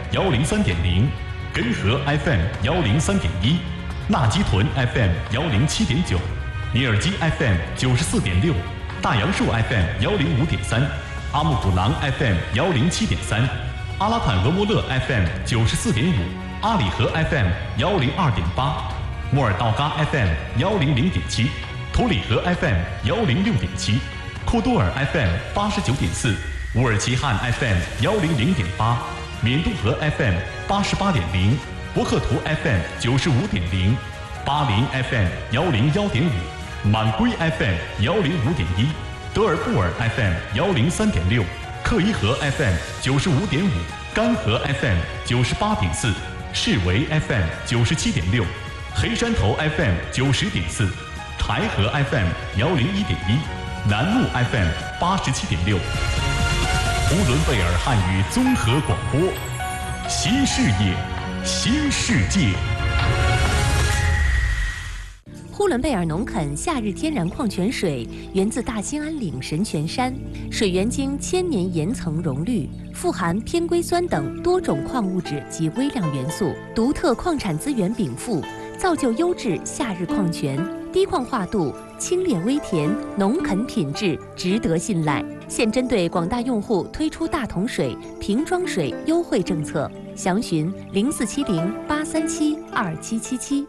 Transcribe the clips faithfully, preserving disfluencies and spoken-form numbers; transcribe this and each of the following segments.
幺零三点零，根河 F M 幺零三点一，纳基屯 F M 幺零七点九，尼尔基 F M 九十四点六，大杨树 F M 幺零五点三，阿木古囊 F M 幺零七点三，阿拉坦俄摩勒 F M 九十四点五，阿里河 F M 幺零二点八，莫尔道嘎 F M 幺零零点七，图里河 F M 幺零六点七，库多尔 F M 八十九点四，乌尔齐汉 F M 幺零零点八，缅渡河 F M 八十八点零，博克图 F M 九十五点零，巴林 F M 幺零幺点五，满归 F M 幺零五点一，德尔布尔 F M 幺零三点六，克伊河 F M 九十五点五，甘河 F M 九十八点四，士维 F M 九十七点六，黑山头 F M 九十点四，柴河 F M 幺零一点一，南木 F M 八十七点六。呼伦贝尔汉语综合广播，新视野，新世界。 呼伦贝尔农垦夏日天然矿泉水源自大兴安岭神泉山，水源经千年岩层溶滤，富含偏硅酸等多种矿物质及微量元素，独特矿产资源禀赋，造就优质夏日矿泉，低矿化度，清冽微甜，农垦品质值得信赖。现针对广大用户推出大桶水、瓶装水优惠政策，详询零四七零八三七二七七七。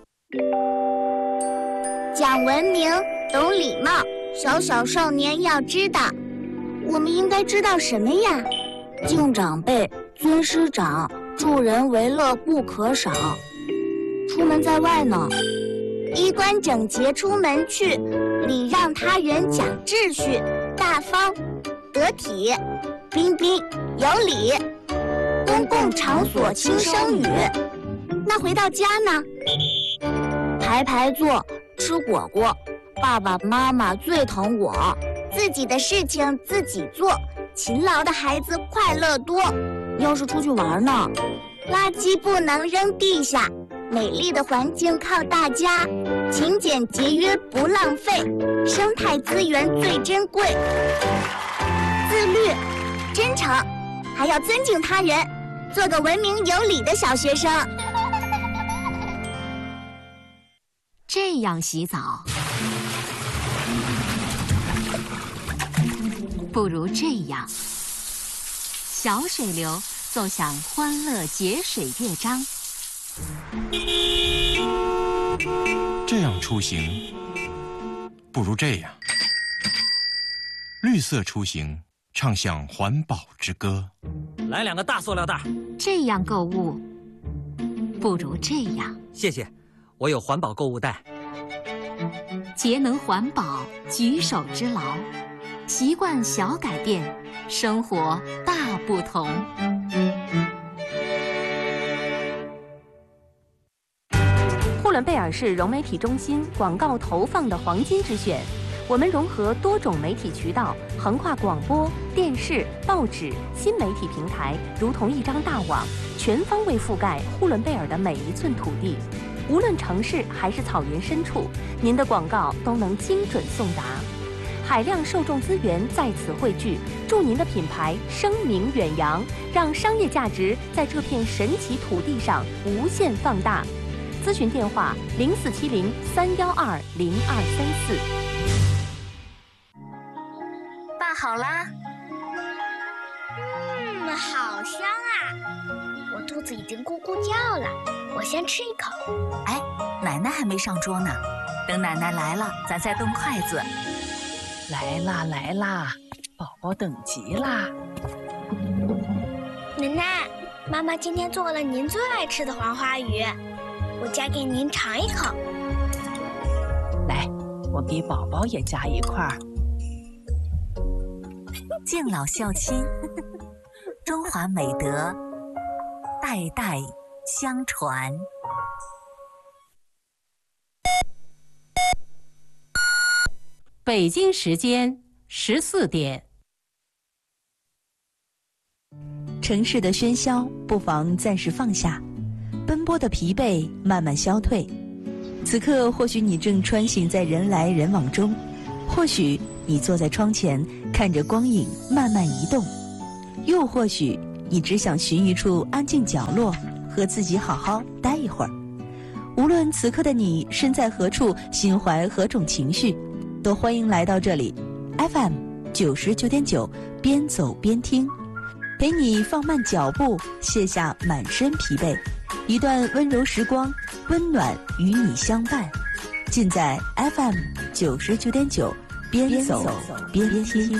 讲文明，懂礼貌，小小少年要知道。我们应该知道什么呀？ 敬长辈，尊师长，助人为乐不可少。出门在外呢， 衣冠整洁出门去，礼让他人讲秩序，大方得体，彬彬有礼。公共场所轻声语。那回到家呢？ 排排坐，吃果果，爸爸妈妈最疼我。 自己的事情自己做，勤劳的孩子快乐多。 要是出去玩呢？ 垃圾不能扔地下，美丽的环境靠大家，勤俭节约不浪费，生态资源最珍贵。自律、真诚，还要尊敬他人，做个文明有礼的小学生。 这样洗澡，不如这样。小水流奏响欢乐节水乐章。 这样出行，不如这样。绿色出行，唱响环保之歌。 来两个大塑料袋。 这样购物，不如这样。 谢谢，我有环保购物袋。 节能环保，举手之劳，习惯小改变，生活大不同。呼伦贝尔市融媒体中心广告投放的黄金之选。我们融合多种媒体渠道，横跨广播、电视、报纸、新媒体平台，如同一张大网，全方位覆盖呼伦贝尔的每一寸土地。无论城市还是草原深处，您的广告都能精准送达。海量受众资源在此汇聚，助您的品牌声名远扬，让商业价值在这片神奇土地上无限放大。咨询电话：零四七零三幺二零二三四。 拌好啦。嗯，好香啊！我肚子已经咕咕叫了，我先吃一口。 哎，奶奶还没上桌呢，等奶奶来了，咱再动筷子。 来啦来啦，宝宝等急啦！ 奶奶，妈妈今天做了您最爱吃的黄花鱼，我夹给您尝一口。 来，我给宝宝也夹一块儿。 敬老孝亲，中华美德代代相传。 北京时间十四点。 城市的喧嚣不妨暂时放下，奔波的疲惫慢慢消退。此刻或许你正穿行在人来人往中，或许你坐在窗前看着光影慢慢移动，又或许你只想寻一处安静角落，和自己好好待一会儿。无论此刻的你身在何处，心怀何种情绪，都欢迎来到这里 F M 九十九点九，边走边听，陪你放慢脚步，卸下满身疲惫，一段温柔时光，温暖与你相伴。尽在 F M 九十九点九，边走边听。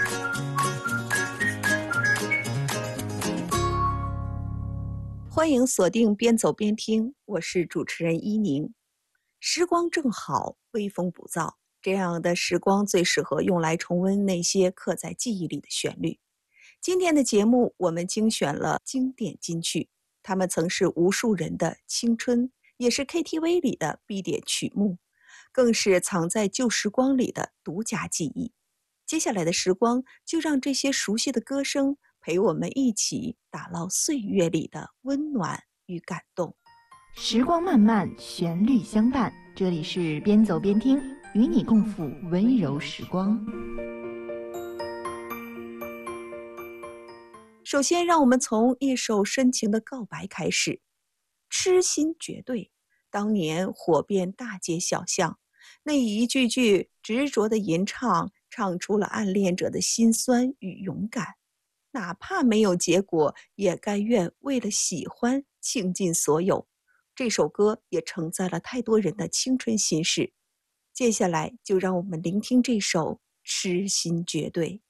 欢迎锁定边走边听，我是主持人伊宁。时光正好，微风不燥，这样的时光最适合用来重温那些刻在记忆里的旋律。今天的节目，我们精选了经典金曲，它们曾是无数人的青春，也是 K T V 里的必点曲目，更是藏在旧时光里的独家记忆。接下来的时光，就让这些熟悉的歌声陪我们一起打捞岁月里的温暖与感动。 时光漫漫，旋律相伴，这里是边走边听，与你共赴温柔时光。 首先让我们从一首深情的告白开始。痴心绝对当年火遍大街小巷，那一句句执着的吟唱，唱出了暗恋者的心酸与勇敢。哪怕没有结果，也甘愿为了喜欢倾尽所有。这首歌也承载了太多人的青春心事。接下来就让我们聆听这首《痴心绝对》。